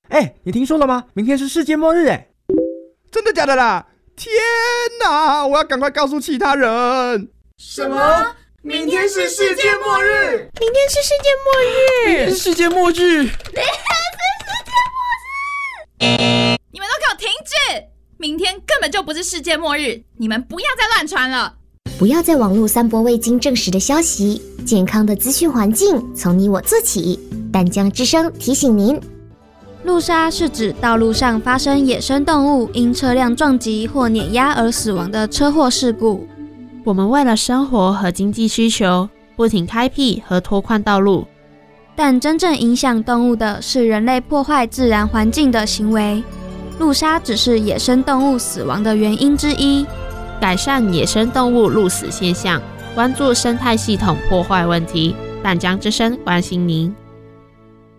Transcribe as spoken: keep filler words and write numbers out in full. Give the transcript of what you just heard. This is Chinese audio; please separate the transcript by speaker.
Speaker 1: 哎，你听说了吗？明天是世界末日哎！
Speaker 2: 真的假的啦？天哪！我要赶快告诉其他人。
Speaker 3: 什么？明天是世界末日？
Speaker 4: 明天是世界末日？
Speaker 5: 明天是世界末日？
Speaker 4: 明天是世界末日？
Speaker 6: 你们都给我停止！明天根本就不是世界末日，你们不要再乱传了。
Speaker 7: 不要在网络散播未经证实的消息，健康的资讯环境从你我做起。淡江之声提醒您。
Speaker 8: 路杀是指道路上发生野生动物因车辆撞击或碾压而死亡的车祸事故。
Speaker 9: 我们为了生活和经济需求，不停开辟和拓宽道路，
Speaker 8: 但真正影响动物的是人类破坏自然环境的行为。路杀只是野生动物死亡的原因之一。
Speaker 9: 改善野生动物路死现象，关注生态系统破坏问题。淡江之声关心您。